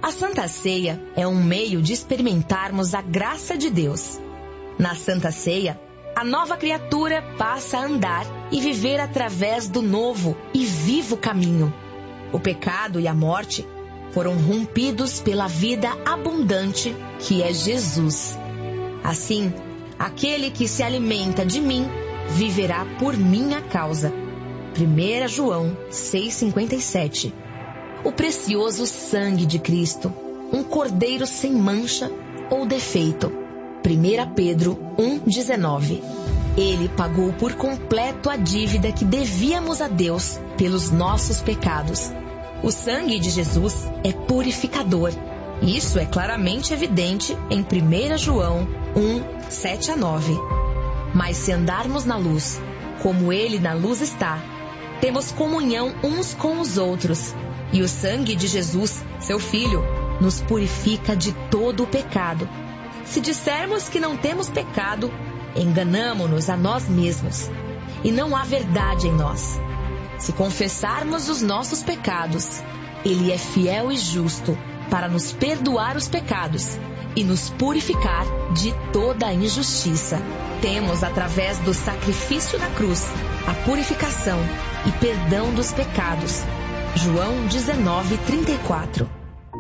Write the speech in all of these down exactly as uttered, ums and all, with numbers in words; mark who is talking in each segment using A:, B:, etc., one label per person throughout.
A: A Santa Ceia é um meio de experimentarmos a graça de Deus. Na Santa Ceia, a nova criatura passa a andar e viver através do novo e vivo caminho. O pecado e a morte foram rompidos pela vida abundante que é Jesus. Assim, aquele que se alimenta de mim viverá por minha causa. primeira João seis, cinquenta e sete. O precioso sangue de Cristo, um cordeiro sem mancha ou defeito. primeira Pedro um, dezenove. Ele pagou por completo a dívida que devíamos a Deus pelos nossos pecados. O sangue de Jesus é purificador. Isso é claramente evidente em primeira João um, sete a nove. Mas se andarmos na luz, como Ele na luz está, temos comunhão uns com os outros. E o sangue de Jesus, seu Filho, nos purifica de todo o pecado. Se dissermos que não temos pecado, enganamo-nos a nós mesmos, e não há verdade em nós. Se confessarmos os nossos pecados, Ele é fiel e justo para nos perdoar os pecados e nos purificar de toda a injustiça. Temos, através do sacrifício na cruz, a purificação e perdão dos pecados. João dezenove, trinta e quatro.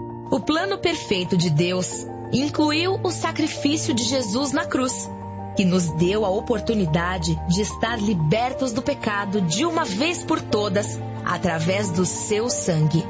A: O plano perfeito de Deus incluiu o sacrifício de Jesus na cruz, que nos deu a oportunidade de estar libertos do pecado de uma vez por todas, através do seu sangue.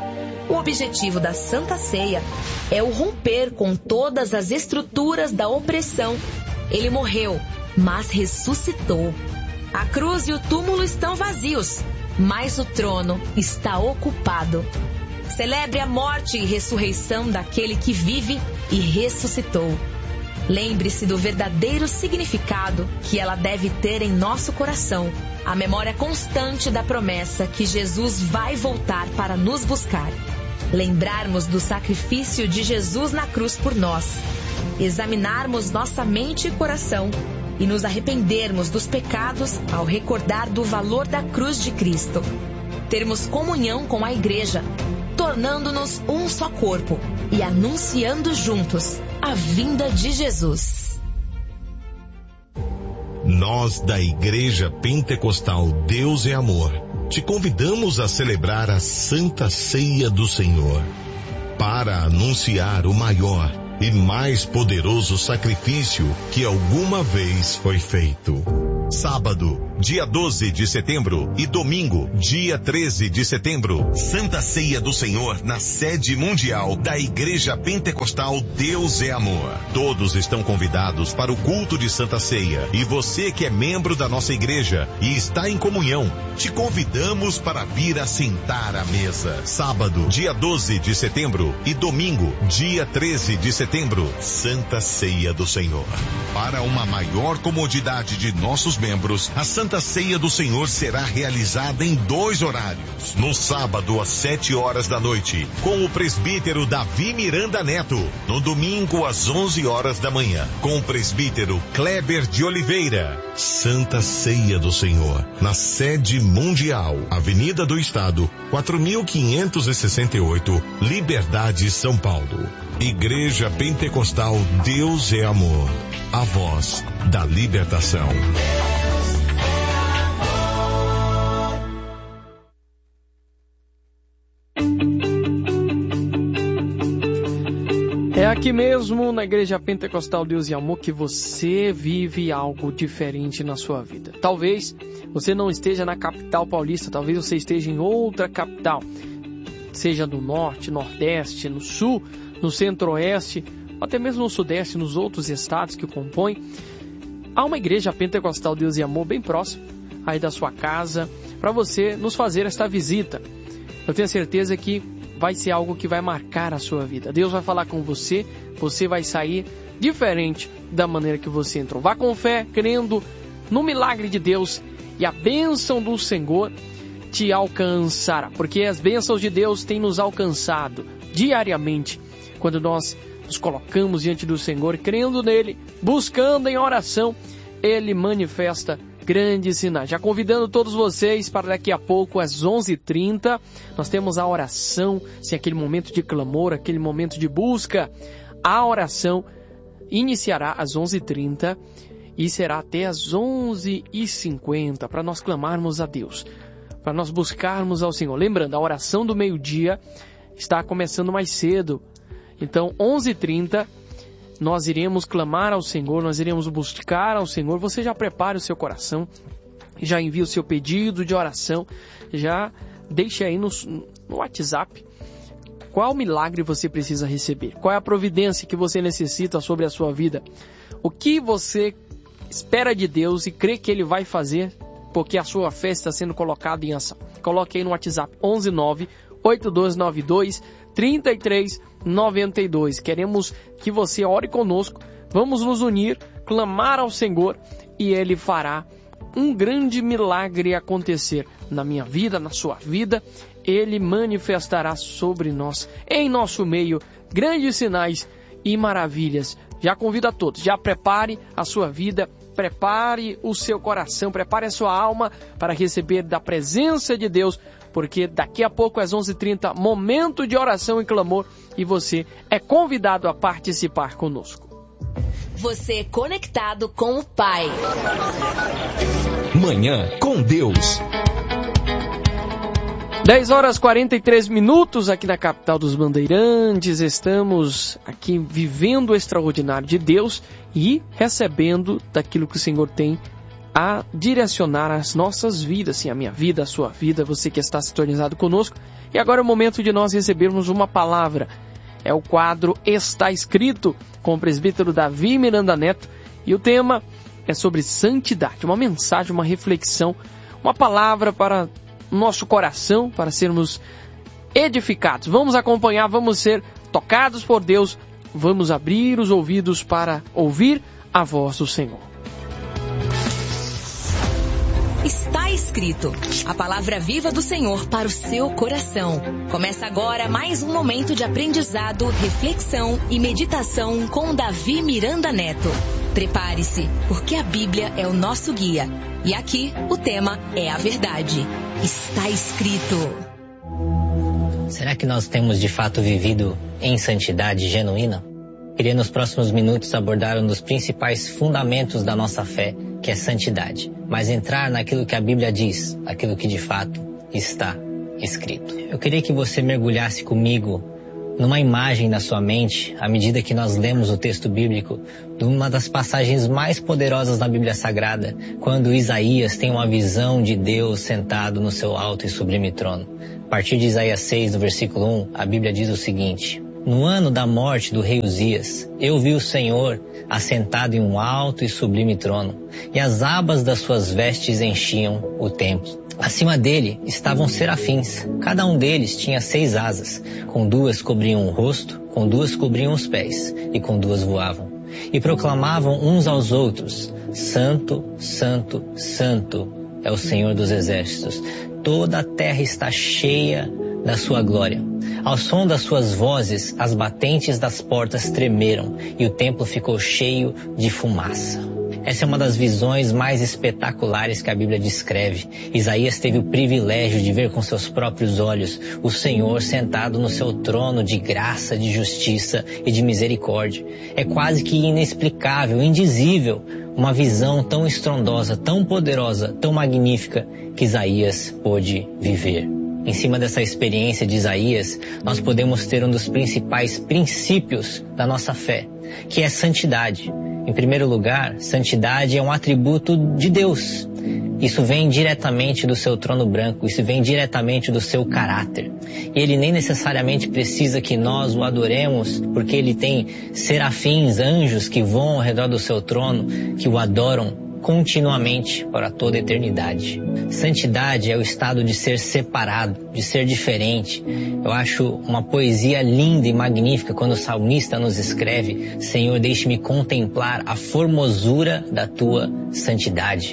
A: O objetivo da Santa Ceia é o romper com todas as estruturas da opressão. Ele morreu, mas ressuscitou. A cruz e o túmulo estão vazios, mas o trono está ocupado. Celebre a morte e ressurreição daquele que vive e ressuscitou. Lembre-se do verdadeiro significado que ela deve ter em nosso coração, a memória constante da promessa que Jesus vai voltar para nos buscar. Lembrarmos do sacrifício de Jesus na cruz por nós, examinarmos nossa mente e coração e nos arrependermos dos pecados ao recordar do valor da cruz de Cristo. Termos comunhão com a Igreja, tornando-nos um só corpo e anunciando juntos a vinda de Jesus.
B: Nós da Igreja Pentecostal Deus é Amor te convidamos a celebrar a Santa Ceia do Senhor para anunciar o maior e mais poderoso sacrifício que alguma vez foi feito. Sábado, dia doze de setembro e domingo, dia treze de setembro, Santa Ceia do Senhor na sede mundial da Igreja Pentecostal Deus é Amor. Todos estão convidados para o culto de Santa Ceia e você que é membro da nossa igreja e está em comunhão, te convidamos para vir assentar à mesa. Sábado, dia doze de setembro e domingo, dia treze de setembro, Santa Ceia do Senhor. Para uma maior comodidade de nossos membros, a Santa Ceia do Senhor será realizada em dois horários. No sábado, às sete horas da noite, com o presbítero Davi Miranda Neto. No domingo, às onze horas da manhã, com o presbítero Kleber de Oliveira. Santa Ceia do Senhor, na sede mundial, Avenida do Estado, quatro mil quinhentos e sessenta e oito, Liberdade, São Paulo. Igreja Pentecostal Deus é Amor, a voz da libertação.
C: É aqui mesmo, na Igreja Pentecostal Deus e Amor, que você vive algo diferente na sua vida. Talvez você não esteja na capital paulista, talvez você esteja em outra capital, seja no norte, nordeste, no sul, no centro-oeste, ou até mesmo no sudeste, nos outros estados que compõem. Há uma Igreja Pentecostal Deus e Amor bem próxima aí da sua casa, para você nos fazer esta visita. Eu tenho certeza que vai ser algo que vai marcar a sua vida. Deus vai falar com você, você vai sair diferente da maneira que você entrou. Vá com fé, crendo no milagre de Deus, e a bênção do Senhor te alcançará, porque as bênçãos de Deus têm nos alcançado diariamente, quando nós nos colocamos diante do Senhor, crendo nele, buscando em oração, Ele manifesta grandes sinais. Já convidando todos vocês para daqui a pouco, às onze e trinta, nós temos a oração, sim, aquele momento de clamor, aquele momento de busca. A oração iniciará às onze e trinta e será até às onze e cinquenta, para nós clamarmos a Deus, para nós buscarmos ao Senhor. Lembrando, a oração do meio-dia está começando mais cedo. Então, onze e trinta, nós iremos clamar ao Senhor, nós iremos buscar ao Senhor. Você já prepare o seu coração, já envie o seu pedido de oração, já deixe aí no, no WhatsApp qual milagre você precisa receber, qual é a providência que você necessita sobre a sua vida, o que você espera de Deus e crê que Ele vai fazer, porque a sua fé está sendo colocada em ação. Coloque aí no WhatsApp onze nove oito dois nove dois três três nove dois. Queremos que você ore conosco, vamos nos unir, clamar ao Senhor e Ele fará um grande milagre acontecer na minha vida, na sua vida. Ele manifestará sobre nós, em nosso meio, grandes sinais e maravilhas. Já convido a todos, já prepare a sua vida, prepare o seu coração, prepare a sua alma para receber da presença de Deus, porque daqui a pouco, às onze e trinta, momento de oração e clamor, e você é convidado a participar conosco.
A: Você conectado com o Pai.
D: Manhã com Deus.
C: dez horas e quarenta e três minutos aqui na capital dos Bandeirantes. Estamos aqui vivendo o extraordinário de Deus e recebendo daquilo que o Senhor tem a direcionar as nossas vidas, sim, a minha vida, a sua vida, você que está sintonizado conosco. E agora é o momento de nós recebermos uma palavra. É o quadro Está Escrito, com o presbítero Davi Miranda Neto, e o tema é sobre santidade, uma mensagem, uma reflexão, uma palavra para o nosso coração, para sermos edificados. Vamos acompanhar, vamos ser tocados por Deus, vamos abrir os ouvidos para ouvir a voz do Senhor.
A: Está escrito, a palavra viva do Senhor para o seu coração. Começa agora mais um momento de aprendizado, reflexão e meditação com Davi Miranda Neto. Prepare-se, porque a Bíblia é o nosso guia. E aqui o tema é a verdade. Está escrito.
E: Será que nós temos de fato vivido em santidade genuína? Queria nos próximos minutos abordar um dos principais fundamentos da nossa fé, que é santidade, mas entrar naquilo que a Bíblia diz, aquilo que de fato está escrito. Eu queria que você mergulhasse comigo numa imagem na sua mente, à medida que nós lemos o texto bíblico, de uma das passagens mais poderosas da Bíblia Sagrada, quando Isaías tem uma visão de Deus sentado no seu alto e sublime trono. A partir de Isaías seis, do versículo um, a Bíblia diz o seguinte: no ano da morte do rei Uzias, eu vi o Senhor assentado em um alto e sublime trono, e as abas das suas vestes enchiam o templo. Acima dele estavam serafins, cada um deles tinha seis asas, com duas cobriam o rosto, com duas cobriam os pés, e com duas voavam. E proclamavam uns aos outros: Santo, Santo, Santo é o Senhor dos exércitos. Toda a terra está cheia da sua glória. Ao som das suas vozes, as batentes das portas tremeram e o templo ficou cheio de fumaça. Essa é uma das visões mais espetaculares que a Bíblia descreve. Isaías teve o privilégio de ver com seus próprios olhos o Senhor sentado no seu trono de graça, de justiça e de misericórdia. É quase que inexplicável, indizível, uma visão tão estrondosa, tão poderosa, tão magnífica que Isaías pôde viver. Em cima dessa experiência de Isaías, nós podemos ter um dos principais princípios da nossa fé, que é santidade. Em primeiro lugar, santidade é um atributo de Deus. Isso vem diretamente do seu trono branco, isso vem diretamente do seu caráter. E ele nem necessariamente precisa que nós o adoremos, porque ele tem serafins, anjos que voam ao redor do seu trono, que o adoram continuamente para toda a eternidade. Santidade é o estado de ser separado, de ser diferente. Eu acho uma poesia linda e magnífica quando o salmista nos escreve: Senhor, deixe-me contemplar a formosura da tua santidade.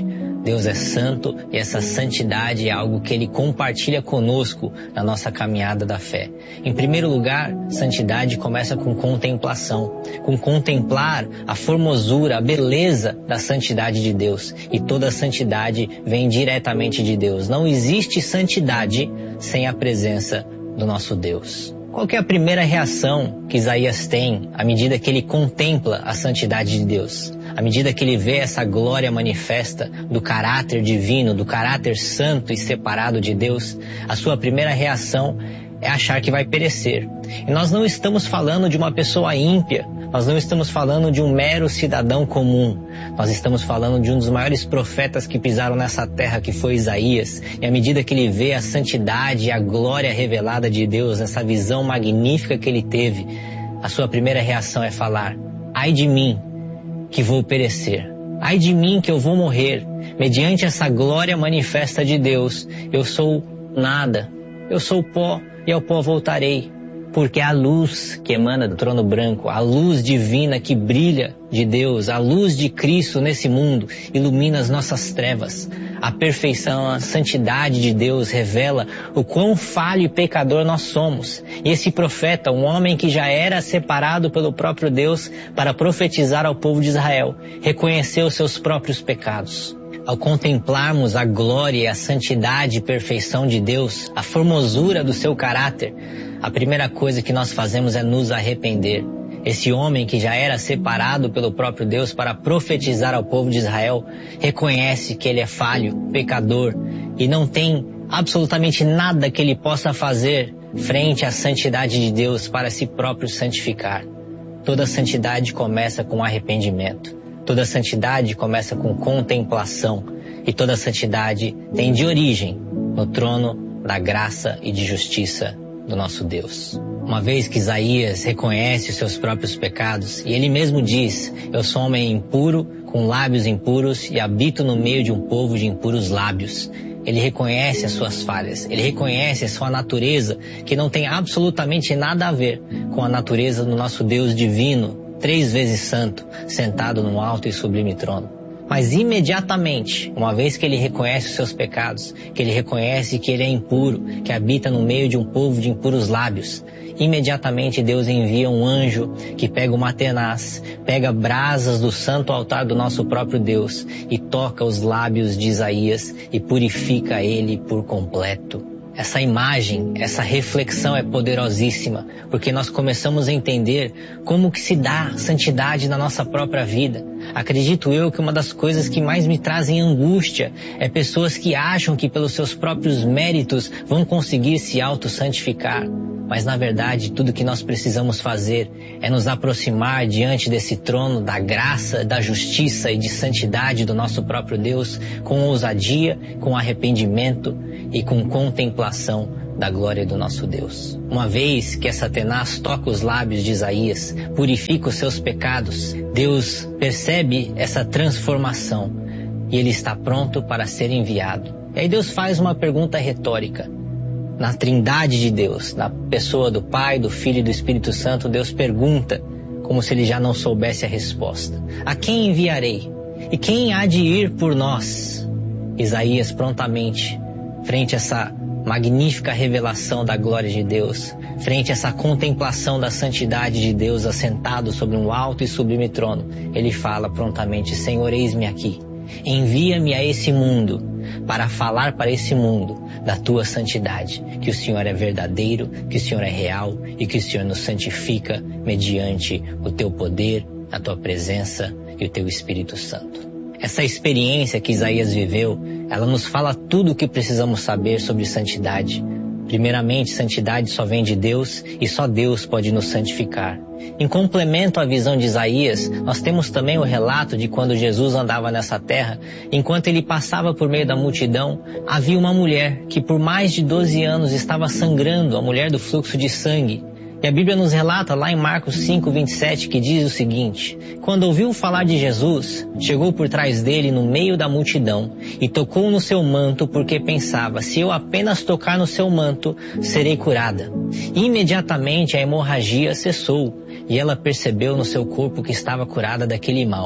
E: Deus é santo e essa santidade é algo que Ele compartilha conosco na nossa caminhada da fé. Em primeiro lugar, santidade começa com contemplação, com contemplar a formosura, a beleza da santidade de Deus. E toda santidade vem diretamente de Deus. Não existe santidade sem a presença do nosso Deus. Qual que é a primeira reação que Isaías tem à medida que ele contempla a santidade de Deus? À medida que ele vê essa glória manifesta do caráter divino, do caráter santo e separado de Deus, a sua primeira reação é achar que vai perecer. E nós não estamos falando de uma pessoa ímpia, nós não estamos falando de um mero cidadão comum, nós estamos falando de um dos maiores profetas que pisaram nessa terra, que foi Isaías. E à medida que ele vê a santidade e a glória revelada de Deus, essa visão magnífica que ele teve, a sua primeira reação é falar: ai de mim, que vou perecer. Ai de mim, que eu vou morrer. Mediante essa glória manifesta de Deus, eu sou nada, eu sou pó e ao pó voltarei. Porque a luz que emana do trono branco, a luz divina que brilha de Deus, a luz de Cristo nesse mundo, ilumina as nossas trevas. A perfeição, a santidade de Deus revela o quão falho e pecador nós somos. E esse profeta, um homem que já era separado pelo próprio Deus para profetizar ao povo de Israel, reconheceu seus próprios pecados. Ao contemplarmos a glória e a santidade e perfeição de Deus, a formosura do seu caráter, a primeira coisa que nós fazemos é nos arrepender. Esse homem que já era separado pelo próprio Deus para profetizar ao povo de Israel, reconhece que ele é falho, pecador, e não tem absolutamente nada que ele possa fazer frente à santidade de Deus para si próprio santificar. Toda santidade começa com arrependimento. Toda santidade começa com contemplação. E toda santidade tem de origem no trono da graça e de justiça do nosso Deus. Uma vez que Isaías reconhece os seus próprios pecados, e ele mesmo diz: eu sou homem impuro, com lábios impuros, e habito no meio de um povo de impuros lábios. Ele reconhece as suas falhas, ele reconhece a sua natureza, que não tem absolutamente nada a ver com a natureza do nosso Deus divino, três vezes santo, sentado num alto e sublime trono. Mas imediatamente, uma vez que ele reconhece os seus pecados, que ele reconhece que ele é impuro, que habita no meio de um povo de impuros lábios, imediatamente Deus envia um anjo que pega uma tenaz, pega brasas do santo altar do nosso próprio Deus e toca os lábios de Isaías e purifica ele por completo. Essa imagem, essa reflexão é poderosíssima, porque nós começamos a entender como que se dá santidade na nossa própria vida. Acredito eu que uma das coisas que mais me trazem angústia é pessoas que acham que pelos seus próprios méritos vão conseguir se auto-santificar. Mas na verdade tudo que nós precisamos fazer é nos aproximar diante desse trono da graça, da justiça e de santidade do nosso próprio Deus com ousadia, com arrependimento e com contemplação da glória do nosso Deus. Uma vez que essa tenaz toca os lábios de Isaías, purifica os seus pecados, Deus percebe essa transformação e ele está pronto para ser enviado. E aí Deus faz uma pergunta retórica. Na trindade de Deus, na pessoa do Pai, do Filho e do Espírito Santo, Deus pergunta, como se ele já não soubesse a resposta: a quem enviarei? E quem há de ir por nós? Isaías prontamente, frente a essa magnífica revelação da glória de Deus, frente a essa contemplação da santidade de Deus assentado sobre um alto e sublime trono, ele fala prontamente: Senhor, eis-me aqui, envia-me a esse mundo para falar para esse mundo da tua santidade, que o Senhor é verdadeiro, que o Senhor é real e que o Senhor nos santifica mediante o teu poder, a tua presença e o teu Espírito Santo. Essa experiência que Isaías viveu, ela nos fala tudo o que precisamos saber sobre santidade. Primeiramente, santidade só vem de Deus e só Deus pode nos santificar. Em complemento à visão de Isaías, nós temos também o relato de quando Jesus andava nessa terra. Enquanto ele passava por meio da multidão, havia uma mulher que por mais de doze anos estava sangrando, a mulher do fluxo de sangue. E a Bíblia nos relata lá em Marcos cinco, vinte e sete, que diz o seguinte: quando ouviu falar de Jesus, chegou por trás dele no meio da multidão e tocou no seu manto, porque pensava: se eu apenas tocar no seu manto, serei curada. E imediatamente a hemorragia cessou e ela percebeu no seu corpo que estava curada daquele mal.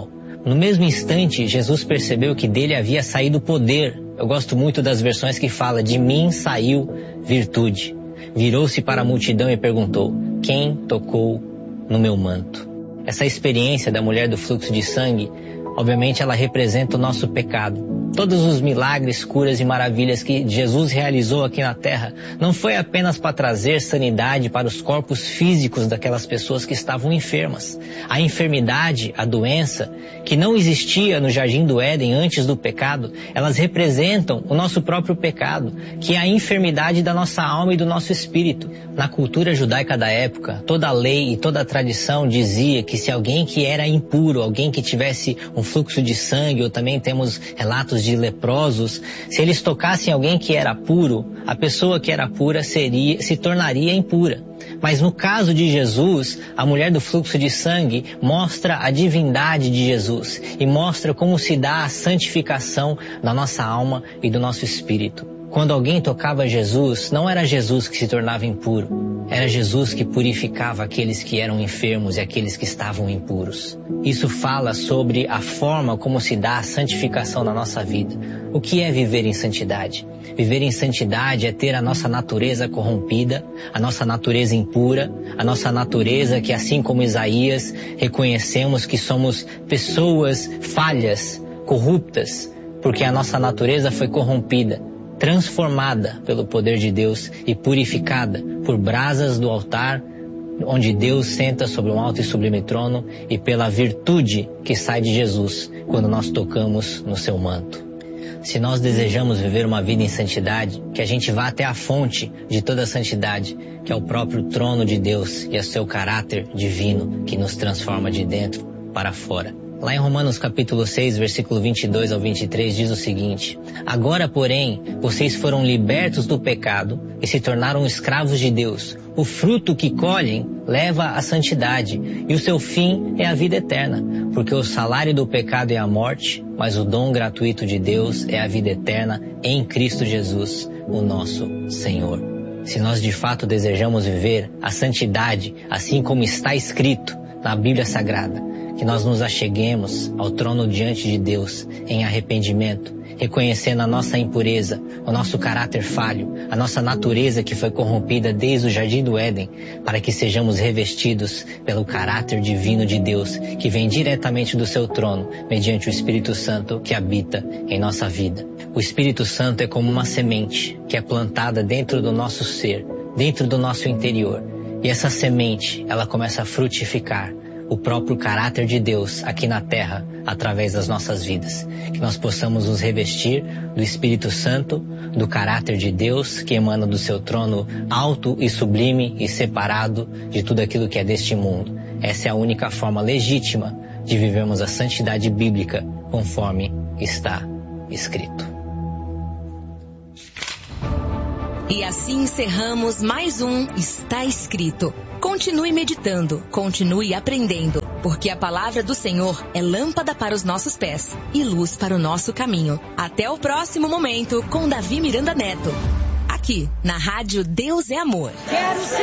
E: No mesmo instante, Jesus percebeu que dele havia saído poder. Eu gosto muito das versões que fala: de mim saiu virtude. Virou-se para a multidão e perguntou: quem tocou no meu manto? Essa experiência da mulher do fluxo de sangue, obviamente ela representa o nosso pecado. Todos os milagres, curas e maravilhas que Jesus realizou aqui na terra não foi apenas para trazer sanidade para os corpos físicos daquelas pessoas que estavam enfermas. A enfermidade, a doença, que não existia no Jardim do Éden antes do pecado, elas representam o nosso próprio pecado, que é a enfermidade da nossa alma e do nosso espírito. Na cultura judaica da época, toda a lei e toda a tradição dizia que se alguém que era impuro, alguém que tivesse um fluxo de sangue, ou também temos relatos de leprosos, se eles tocassem alguém que era puro, a pessoa que era pura seria, se tornaria impura. Mas no caso de Jesus, a mulher do fluxo de sangue mostra a divindade de Jesus e mostra como se dá a santificação da nossa alma e do nosso espírito. Quando alguém tocava Jesus, não era Jesus que se tornava impuro, era Jesus que purificava aqueles que eram enfermos e aqueles que estavam impuros. Isso fala sobre a forma como se dá a santificação na nossa vida. O que é viver em santidade? Viver em santidade é ter a nossa natureza corrompida, a nossa natureza impura, a nossa natureza que, assim como Isaías, reconhecemos que somos pessoas falhas, corruptas, porque a nossa natureza foi corrompida, transformada pelo poder de Deus e purificada por brasas do altar, onde Deus senta sobre um alto e sublime trono, e pela virtude que sai de Jesus quando nós tocamos no seu manto. Se nós desejamos viver uma vida em santidade, que a gente vá até a fonte de toda a santidade, que é o próprio trono de Deus e é o seu caráter divino que nos transforma de dentro para fora. Lá em Romanos capítulo seis, versículo vinte e dois ao vinte e três, diz o seguinte: agora, porém, vocês foram libertos do pecado e se tornaram escravos de Deus. O fruto que colhem leva à santidade e o seu fim é a vida eterna, porque o salário do pecado é a morte, mas o dom gratuito de Deus é a vida eterna em Cristo Jesus, o nosso Senhor. Se nós de fato desejamos viver a santidade, assim como está escrito na Bíblia Sagrada, que nós nos acheguemos ao trono diante de Deus em arrependimento, reconhecendo a nossa impureza, o nosso caráter falho, a nossa natureza que foi corrompida desde o Jardim do Éden, para que sejamos revestidos pelo caráter divino de Deus, que vem diretamente do seu trono, mediante o Espírito Santo que habita em nossa vida. O Espírito Santo é como uma semente que é plantada dentro do nosso ser, dentro do nosso interior, e essa semente, ela começa a frutificar o próprio caráter de Deus aqui na terra, através das nossas vidas. Que nós possamos nos revestir do Espírito Santo, do caráter de Deus que emana do seu trono alto e sublime e separado de tudo aquilo que é deste mundo. Essa é a única forma legítima de vivermos a santidade bíblica conforme está escrito.
A: E assim encerramos mais um Está Escrito. Continue meditando, continue aprendendo, porque a palavra do Senhor é lâmpada para os nossos pés e luz para o nosso caminho. Até o próximo momento com Davi Miranda Neto. Aqui, na Rádio Deus é Amor. Quero ser